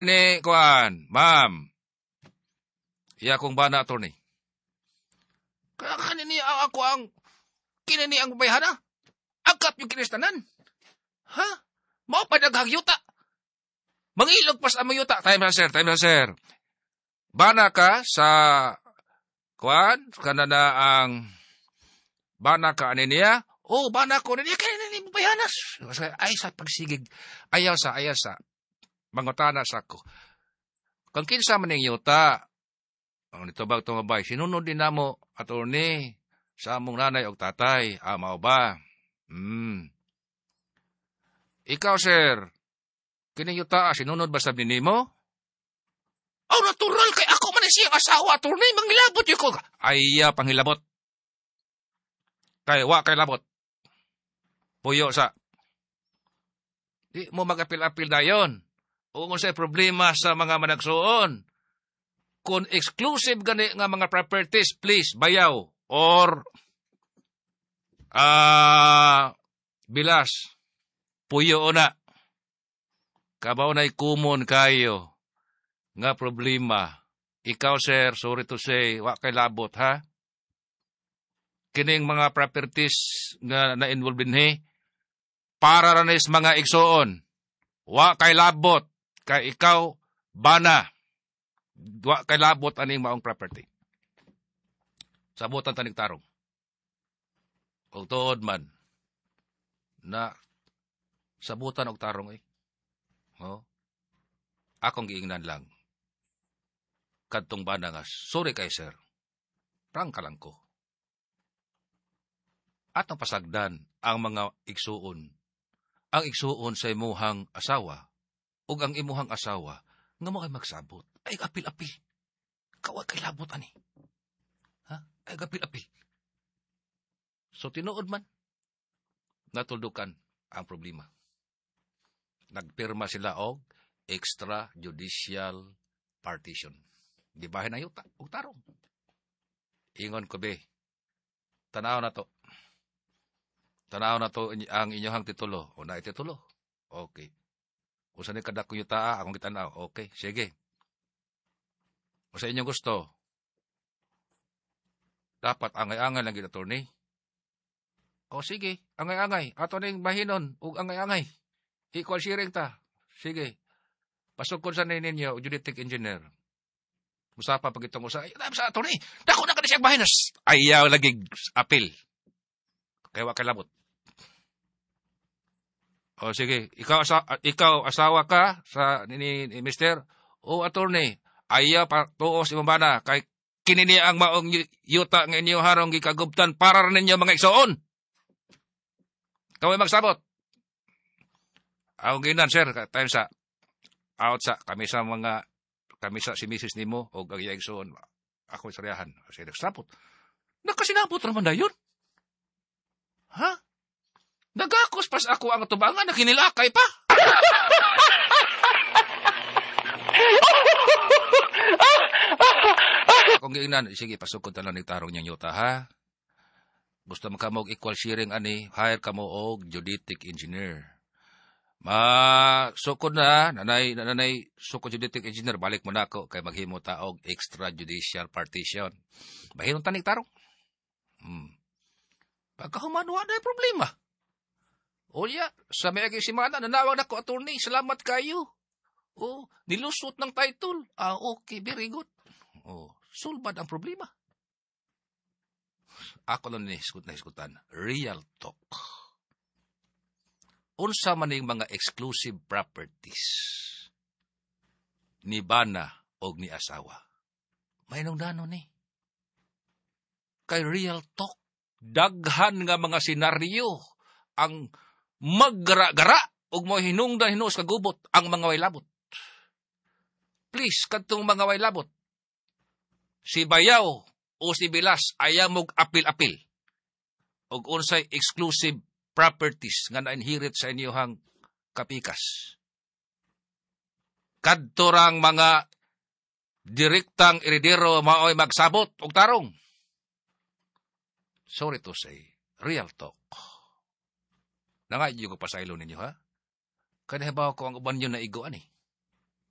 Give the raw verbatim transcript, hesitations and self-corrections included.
Ni kuan, ma'am. Iya kong bana attorney. Kaya kanini ang ako ang kinini ang bayhana. Agkap yung kinistanan. Ha? Mao pa naghagyuta. Mangilog pas ang mayuta. Time na sir, time na sir. Bana ka sa kuan, kana na ang bana ka ani niya. Oh, bana ko niya kaya ni bayanas. Ay sa pagsigig. Ayaw sa, ayaw sa. Mangutana sa ko. Kung kinsa man ning yuta, ang nitubag tumabay, sinunod din namo attorney sa among nanay o tatay. Ah, mao ba? Hmm. Ikaw, sir, kining yuta, sinunod ba sa nimo? Oh, natural kay ako man siyang asawa, attorney, manghilabot yun ko. Ay, uh, panghilabot. Kay, wa kay labot. Puyo sa. Di mo mag-apil-apil na yun. O kung sa'y problema sa mga managsuon. Kung exclusive gani nga mga properties, please, bayaw. Or, ah, uh, bilas. Puyo na. Kabaw na'y kumon kayo. Nga problema. Ikaw, sir, sorry to say, wa kay labot, ha? Kining mga properties nga na-involve din, para ranis mga igsoon. Wa kay labot. Kay ikaw, bana. Wa kay labot aning maong property. Sabutan tanig tarong. O tuod man. Na, sabutan og tarong eh. Oh. Akong giingnan lang. Kadtong bana nga, sorry kay sir. Prangka lang ko. At ang pasagdan ang mga igsuon. Ang igsuon sa imuhang asawa ug ang imuhang asawa nga mo ay magsabot. Ay apil-apil. Kawag kay labot ani. Ha? Ay apil-apil. So tinuod man natuldukan ang problema. Nagpirma sila og extrajudicial partition. Di bahin na yuta og tarong. Ingon ko be. Tanaw na to. Tanaw na to ang inyong titulo. O na ititulo. Okay. Kung saan kadak ko yuta, akong kitanaw. Okay, sige. Kung sa inyong gusto, dapat angay-angay lang gina, attorney. O sige, angay-angay. Ato na yung bahinon, ug angay-angay. Equal sharing ta. Sige. Pasok ko sa ninyo, juridic engineer. Musapa pag itong usa. Ay, sa attorney. Dako na ka na siyang bahinos. Ayaw lagi apil. Kaya wa kalabot. O sige, ikaw, asa, ikaw asawa ka sa ni, ni mister o attorney. Ayaw pa tuos imong bana kay kinini ang maong yuta nga inyo harong gikagubtan para rin ninyo mga igsoon. Kaway magsabot. Ako ginan sir, time sa out sa kami sa mga kami sa si missus nimo o ang igsoon. Ako istoryahan. Sige, nagsabot. Nakasinabot naman na yun. Ha? Nagakos pas ako ang tubangan na kinilakay pa. Kung giingnan, sige, pasukod talang nagtarong niyang yuta, ha? Gusto mo ka mo equal sharing, ani, hire ka mo og juridic engineer. Ma, sukod na, nanay, nanay, sukod juridic engineer, balik mo na ako, kay maghimo ta og extrajudicial partition. Bahinon ta nagtarong. Hmm. Pagkahumanwa na yung problema. O ya, sa may agisimana, nanawag na ko, attorney, salamat kayo. O, nilusot ng title. Ah, okay, very good. O, sulbad ang problema. Ako lang nahiskut na hiskutan. Real talk. Unsa man yung mga exclusive properties ni bana o ni asawa. May nung dano ni. Kay real talk. Daghan nga mga senaryo ang maggara-gara ug mo hinungdan hinuos kagubot ang mga way labot. Please, kadtong mga way labot. Si bayaw o si bilas ayaw mog apil-apil. Ug unsay exclusive properties nga na-inherit sa inyohang kapikas. Kadto rang mga direktang heredero maoy magsabot og tarong. Sorry to say, real talk. Nangayon ko pa sa ilo ninyo, ha? Kanahibaw ko ang uban nyo na igoan, eh.